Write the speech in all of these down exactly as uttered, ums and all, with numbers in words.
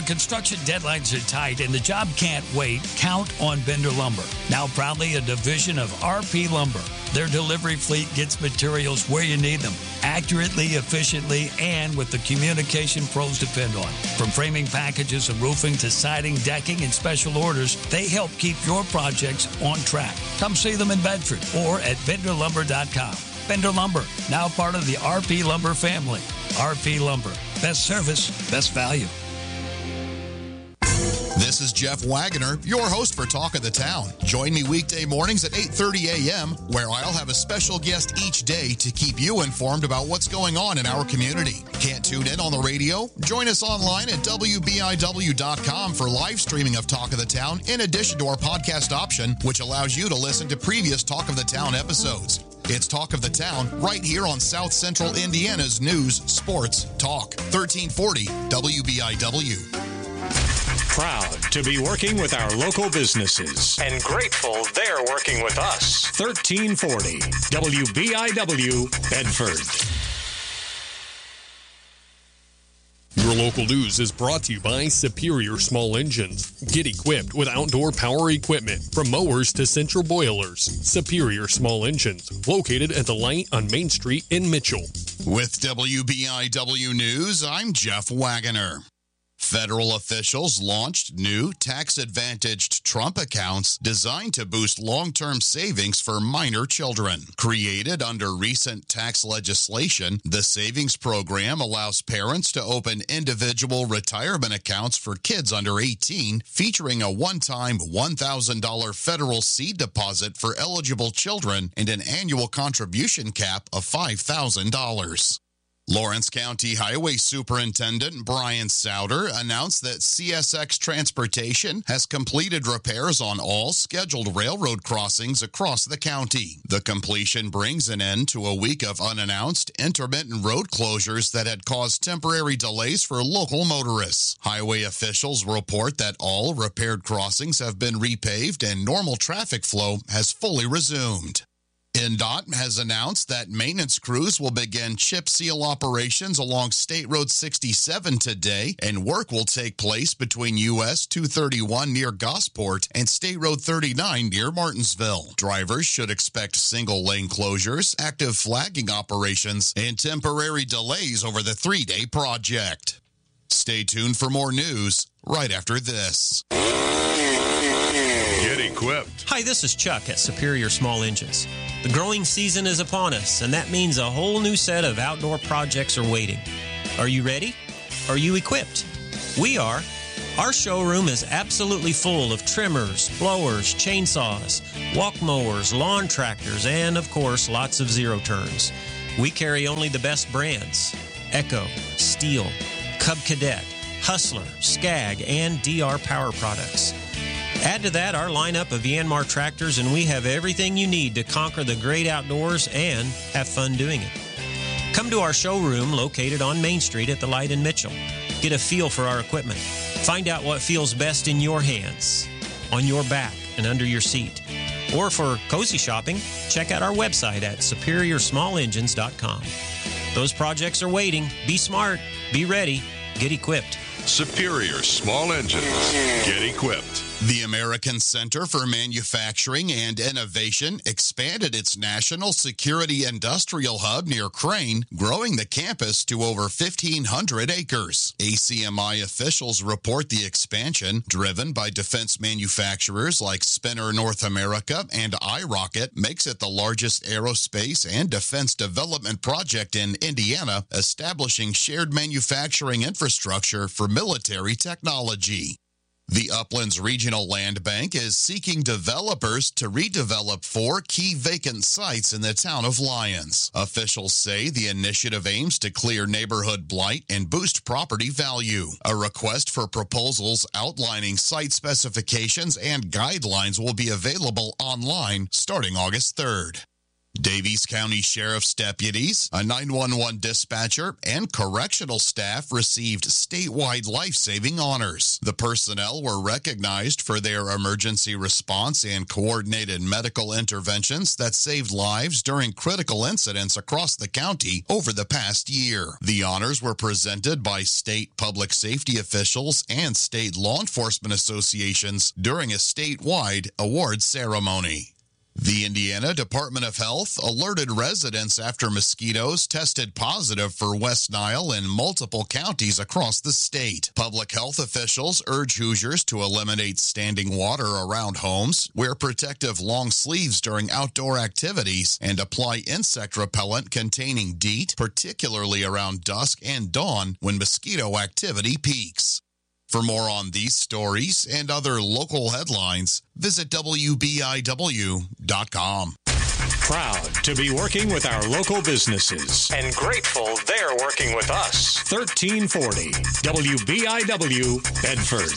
When construction deadlines are tight and the job can't wait, count on Bender Lumber. Now proudly a division of R P Lumber. Their delivery fleet gets materials where you need them, accurately, efficiently, and with the communication pros depend on. From framing packages and roofing to siding, decking, and special orders, they help keep your projects on track. Come see them in Bedford or at bender lumber dot com. Bender Lumber, now part of the R P Lumber family. R P Lumber, best service, best value. This is Jeff Wagoner, your host for Talk of the Town. Join me weekday mornings at eight thirty a.m., where I'll have a special guest each day to keep you informed about what's going on in our community. Can't tune in on the radio? Join us online at W B I W dot com for live streaming of Talk of the Town, in addition to our podcast option, which allows you to listen to previous Talk of the Town episodes. It's Talk of the Town right here on South Central Indiana's News, Sports, Talk. thirteen forty W B I W. Proud to be working with our local businesses and grateful they're working with us. thirteen forty W B I W, Bedford. Your local news is brought to you by Superior Small Engines. Get equipped with outdoor power equipment, from mowers to central boilers. Superior Small Engines, located at the light on Main Street in Mitchell. With W B I W News, I'm Jeff Wagoner. Federal officials launched new tax-advantaged Trump accounts designed to boost long-term savings for minor children. Created under recent tax legislation, the savings program allows parents to open individual retirement accounts for kids under eighteen, featuring a one-time one thousand dollars federal seed deposit for eligible children and an annual contribution cap of five thousand dollars. Lawrence County Highway Superintendent Brian Souter announced that C S X Transportation has completed repairs on all scheduled railroad crossings across the county. The completion brings an end to a week of unannounced intermittent road closures that had caused temporary delays for local motorists. Highway officials report that all repaired crossings have been repaved and normal traffic flow has fully resumed. N D O T has announced that maintenance crews will begin chip seal operations along State Road sixty-seven today, and work will take place between U S two thirty-one near Gosport and State Road thirty-nine near Martinsville. Drivers should expect single-lane closures, active flagging operations, and temporary delays over the three-day project. Stay tuned for more news right after this. Get equipped. Hi, this is Chuck at Superior Small Engines. The growing season is upon us, and that means a whole new set of outdoor projects are waiting. Are you ready? Are you equipped? We are. Our showroom is absolutely full of trimmers, blowers, chainsaws, walk mowers, lawn tractors, and, of course, lots of zero-turns. We carry only the best brands: Echo, Steel, Cub Cadet, Hustler, Skag, and D R Power products. Add to that our lineup of Yanmar tractors, and we have everything you need to conquer the great outdoors and have fun doing it. Come to our showroom located on Main Street at the Light in Mitchell. Get a feel for our equipment. Find out what feels best in your hands, on your back, and under your seat. Or for cozy shopping, check out our website at superior small engines dot com. Those projects are waiting. Be smart. Be ready. Get equipped. Superior Small Engines. Get equipped. The American Center for Manufacturing and Innovation expanded its National Security Industrial Hub near Crane, growing the campus to over fifteen hundred acres. A C M I officials report the expansion, driven by defense manufacturers like Spinner North America and iRocket, makes it the largest aerospace and defense development project in Indiana, establishing shared manufacturing infrastructure for military technology. The Uplands Regional Land Bank is seeking developers to redevelop four key vacant sites in the town of Lyons. Officials say the initiative aims to clear neighborhood blight and boost property value. A request for proposals outlining site specifications and guidelines will be available online starting August third. Davies County Sheriff's deputies, a nine one one dispatcher, and correctional staff received statewide life-saving honors. The personnel were recognized for their emergency response and coordinated medical interventions that saved lives during critical incidents across the county over the past year. The honors were presented by state public safety officials and state law enforcement associations during a statewide award ceremony. The Indiana Department of Health alerted residents after mosquitoes tested positive for West Nile in multiple counties across the state. Public health officials urge Hoosiers to eliminate standing water around homes, wear protective long sleeves during outdoor activities, and apply insect repellent containing DEET, particularly around dusk and dawn when mosquito activity peaks. For more on these stories and other local headlines, visit W B I W dot com. Proud to be working with our local businesses and grateful they're working with us. thirteen forty W B I W Bedford.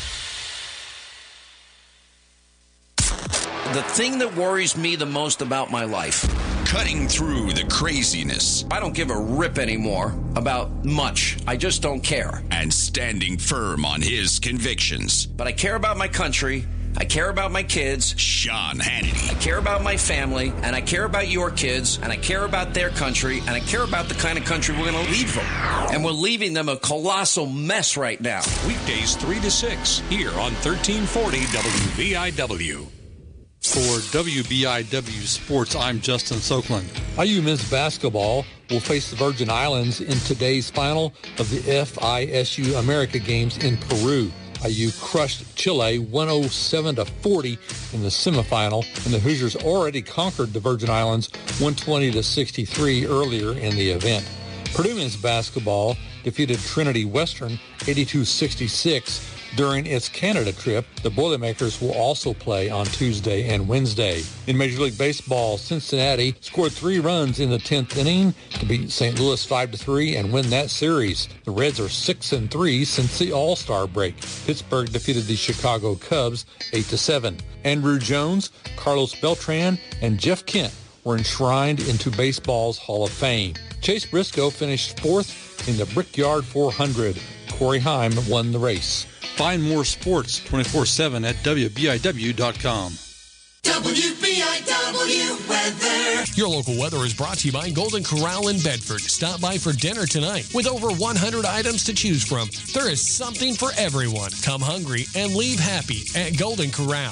The thing that worries me the most about my life. Cutting through the craziness. I don't give a rip anymore about much. I just don't care. And standing firm on his convictions. But I care about my country. I care about my kids. Sean Hannity. I care about my family. And I care about your kids. And I care about their country. And I care about the kind of country we're going to leave them. And we're leaving them a colossal mess right now. Weekdays three to six here on thirteen forty W B I W. For W B I W Sports, I'm Justin Soakland. I U men's basketball will face the Virgin Islands in today's final of the F I S U America Games in Peru. I U crushed Chile one oh seven to forty in the semifinal, and the Hoosiers already conquered the Virgin Islands one twenty to sixty-three earlier in the event. Purdue men's basketball defeated Trinity Western eighty-two sixty-six during its Canada trip. The Boilermakers will also play on Tuesday and Wednesday. In Major League Baseball, Cincinnati scored three runs in the tenth inning to beat Saint Louis five to three and win that series. The Reds are six and three since the All-Star break. Pittsburgh defeated the Chicago Cubs eight to seven. Andrew Jones, Carlos Beltran, and Jeff Kent were enshrined into baseball's Hall of Fame. Chase Briscoe finished fourth in the Brickyard four hundred. Corey Heim won the race. Find more sports twenty-four seven at W B I W dot com. W B I W weather. Your local weather is brought to you by Golden Corral in Bedford. Stop by for dinner tonight. With over one hundred items to choose from, there is something for everyone. Come hungry and leave happy at Golden Corral.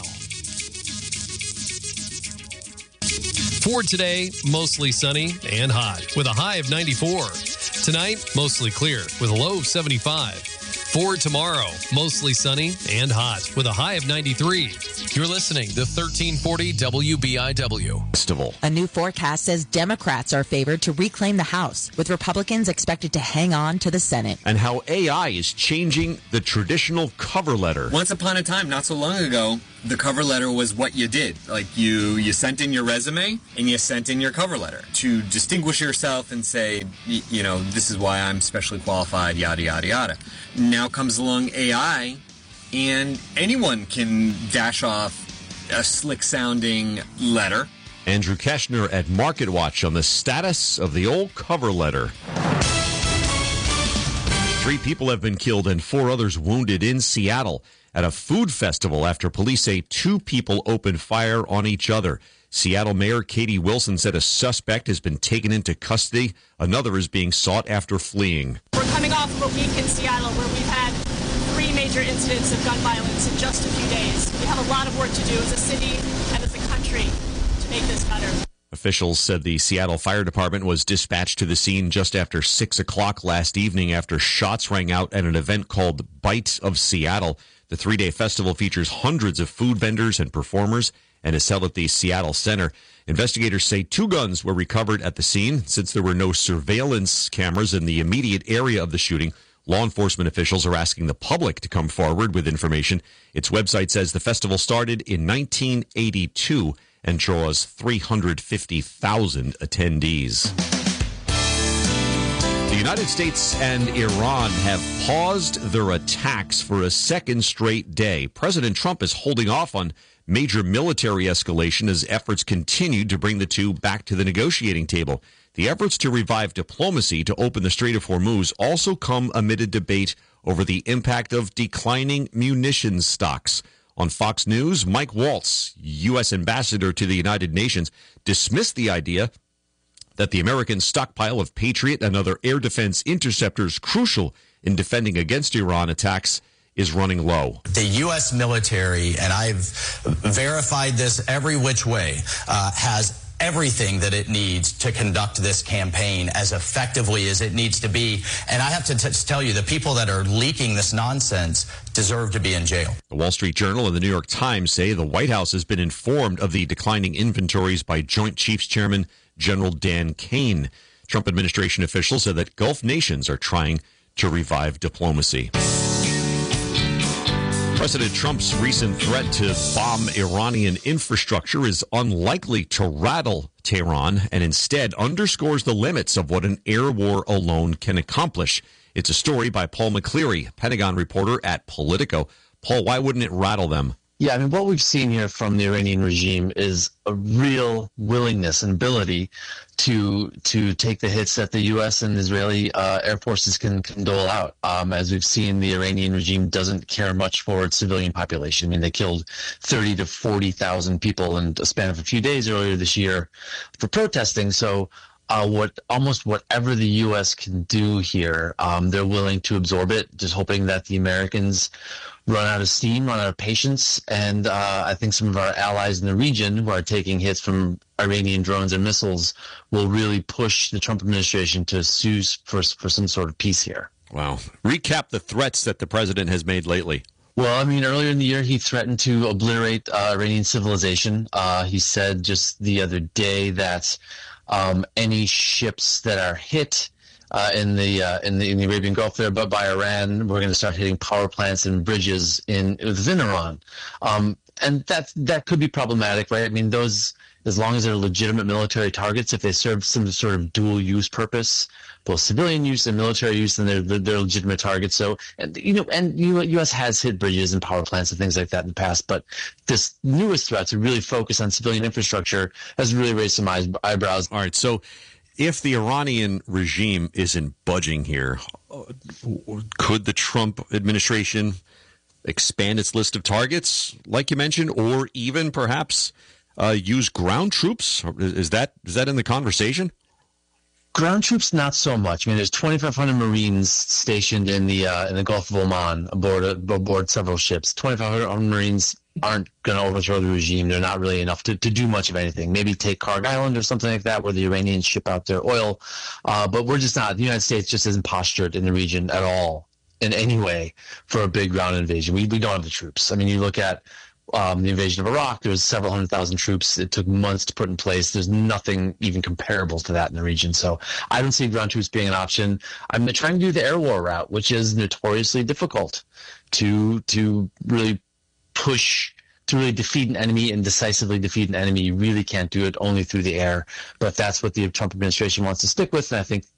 For today, mostly sunny and hot with a high of ninety-four. Tonight, mostly clear with a low of seventy-five. For tomorrow, mostly sunny and hot with a high of ninety-three. You're listening to thirteen forty W B I W. Festival. A new forecast says Democrats are favored to reclaim the House, with Republicans expected to hang on to the Senate. And how A I is changing the traditional cover letter. Once upon a time, not so long ago, the cover letter was what you did. Like you, you sent in your resume and you sent in your cover letter to distinguish yourself and say, you know, this is why I'm specially qualified, yada, yada, yada. Now comes along A I, and anyone can dash off a slick-sounding letter. Andrew Keshner at MarketWatch on the status of the old cover letter. Three people have been killed and four others wounded in Seattle at a food festival after police say two people opened fire on each other. Seattle Mayor Katie Wilson said a suspect has been taken into custody. Another is being sought after fleeing. We're coming off of a week in Seattle where we've had three major incidents of gun violence in just a few days. We have a lot of work to do as a city and as a country to make this better. Officials said the Seattle Fire Department was dispatched to the scene just after six o'clock last evening after shots rang out at an event called Bite of Seattle. The three-day festival features hundreds of food vendors and performers and is held at the Seattle Center. Investigators say two guns were recovered at the scene. Since there were no surveillance cameras in the immediate area of the shooting, law enforcement officials are asking the public to come forward with information. Its website says the festival started in nineteen eighty-two and draws three hundred fifty thousand attendees. The United States and Iran have paused their attacks for a second straight day. President Trump is holding off on major military escalation as efforts continue to bring the two back to the negotiating table. The efforts to revive diplomacy to open the Strait of Hormuz also come amid a debate over the impact of declining munitions stocks. On Fox News, Mike Waltz, U S ambassador to the United Nations, dismissed the idea that the American stockpile of Patriot and other air defense interceptors crucial in defending against Iran attacks is running low. The U S military, and I've verified this every which way, uh, has everything that it needs to conduct this campaign as effectively as it needs to be. And I have to t- tell you, the people that are leaking this nonsense deserve to be in jail. The Wall Street Journal and the New York Times say the White House has been informed of the declining inventories by Joint Chiefs Chairman General Dan Kane. Trump administration officials said that Gulf nations are trying to revive diplomacy. President Trump's recent threat to bomb Iranian infrastructure is unlikely to rattle Tehran and instead underscores the limits of what an air war alone can accomplish. It's a story by Paul McCleary, Pentagon reporter at Politico. Paul, why wouldn't it rattle them? Yeah, I mean, what we've seen here from the Iranian regime is a real willingness and ability to to take the hits that the U S and Israeli uh, air forces can, can dole out. Um, as we've seen, the Iranian regime doesn't care much for its civilian population. I mean, they killed thirty to forty thousand people in a span of a few days earlier this year for protesting. So uh, what almost whatever the U S can do here, um, they're willing to absorb it, just hoping that the Americans run out of steam, run out of patience, and uh, I think some of our allies in the region who are taking hits from Iranian drones and missiles will really push the Trump administration to sue for, for some sort of peace here. Wow. Recap the threats that the president has made lately. Well, I mean, earlier in the year, he threatened to obliterate uh, Iranian civilization. Uh, he said just the other day that um, any ships that are hit Uh, in the uh, in the in the Arabian Gulf there, but by Iran, we're going to start hitting power plants and bridges in within Iran, um, and that that could be problematic, right? I mean, those as long as they're legitimate military targets, if they serve some sort of dual use purpose, both civilian use and military use, then they're they're legitimate targets. So, and you know, and U S has hit bridges and power plants and things like that in the past, but this newest threat to really focus on civilian infrastructure has really raised some eyebrows. All right, so if the Iranian regime isn't budging here, could the Trump administration expand its list of targets, like you mentioned, or even perhaps uh, use ground troops? Is that is that in the conversation? Ground troops, not so much. I mean, there's twenty-five hundred Marines stationed in the uh, in the Gulf of Oman aboard aboard several ships. twenty-five hundred Marines aren't going to overthrow the regime. They're not really enough to, to do much of anything. Maybe take Karg Island or something like that, where the Iranians ship out their oil. Uh, but we're just not. The United States just isn't postured in the region at all in any way for a big ground invasion. We we don't have the troops. I mean, you look at Um, the invasion of Iraq, there was several hundred thousand troops. It took months to put in place. There's nothing even comparable to that in the region. So I don't see ground troops being an option. I'm trying to do the air war route, which is notoriously difficult to to really push, to really defeat an enemy and decisively defeat an enemy. You really can't do it only through the air. But that's what the Trump administration wants to stick with, and I think